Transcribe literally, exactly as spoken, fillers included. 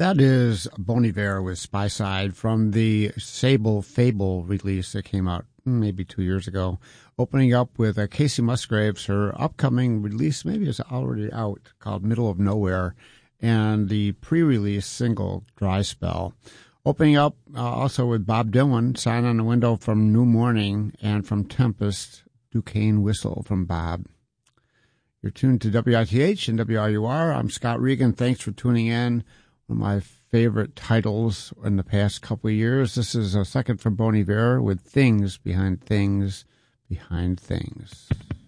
That is Bon Iver with Spyside from the Sable Fable release that came out maybe two years ago. Opening up with uh, Casey Musgraves, her upcoming release, maybe it's already out, called Middle of Nowhere, and the pre-release single, Dry Spell. Opening up uh, also with Bob Dylan, Sign on the Window from New Morning, and from Tempest, Duquesne Whistle from Bob. You're tuned to W I T H and W R U R. I'm Scott Regan. Thanks for tuning in. One of my favorite titles in the past couple of years. This is a second from Bon Iver with Things Behind Things Behind Things.